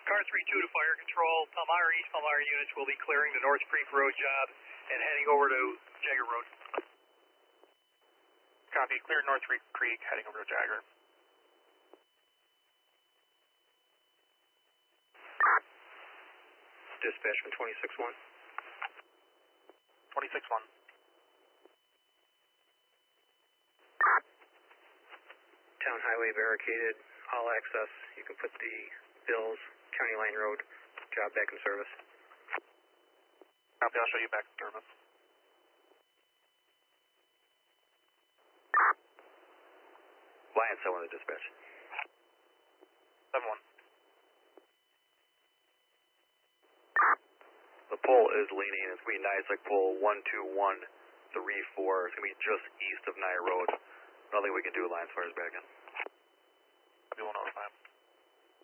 Car 3-2 to fire control. Palmyra East Palmyra units will be clearing the North Creek Road job and heading over to Jagger Road. Copy. Clear North Creek, heading over to Jagger. Dispatch from 26-1. 26-1. Town highway barricaded, all access. You can put the Bills, County Line Road, job back in service. Copy, I'll show you back in service. Lion 7 to dispatch. 7-1. The pole is leaning. It's going to be NYSEC pole 12134. It's going to be just east of Nye Road. Nothing we can do. Lion Fire's back in.